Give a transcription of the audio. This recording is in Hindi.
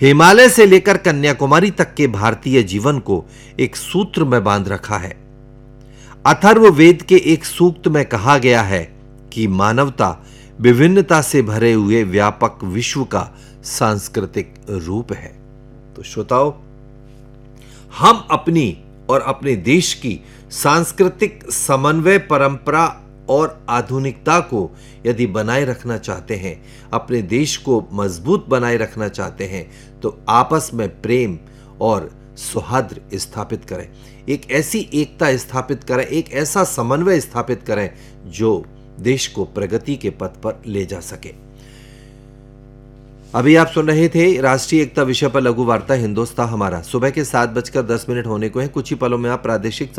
हिमालय से लेकर कन्याकुमारी तक के भारतीय जीवन को एक सूत्र में बांध रखा है। अथर्ववेद के एक सूक्त में कहा गया है कि मानवता विभिन्नता से भरे हुए व्यापक विश्व का सांस्कृतिक रूप है। तो श्रोताओ, हम अपनी और अपने देश की सांस्कृतिक समन्वय, परंपरा और आधुनिकता को यदि बनाए रखना चाहते हैं, अपने देश को मजबूत बनाए रखना चाहते हैं, तो आपस में प्रेम और सौहार्द स्थापित करें, एक ऐसी एकता स्थापित करें, एक ऐसा समन्वय स्थापित करें जो देश को प्रगति के पथ पर ले जा सके। अभी आप सुन रहे थे राष्ट्रीय एकता विषय पर लघु वार्ता हिंदुस्तान हमारा। सुबह के 7:10 होने को है। कुछ ही पलों में आप प्रादेशिक